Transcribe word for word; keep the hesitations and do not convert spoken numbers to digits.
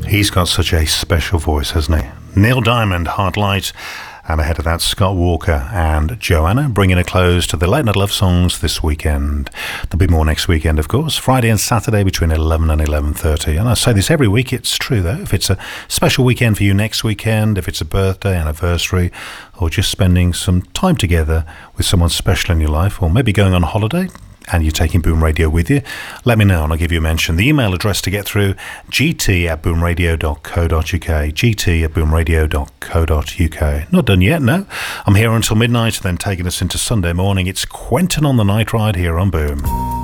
He's got such a special voice, hasn't he? Neil Diamond, Hard Light. And ahead of that, Scott Walker and Joanna, bringing a close to the Late Night Love Songs this weekend. There'll be more next weekend, of course, Friday and Saturday between eleven and eleven thirty. And I say this every week, it's true though. If it's a special weekend for you next weekend, if it's a birthday, anniversary, or just spending some time together with someone special in your life, or maybe going on holiday, and you're taking Boom Radio with you, let me know and I'll give you a mention. The email address to get through, gt at boomradio dot co dot uk, gt at boomradio dot co dot uk. Not done yet, no. I'm here until midnight, then taking us into Sunday morning. It's Quentin on the Night Ride here on Boom.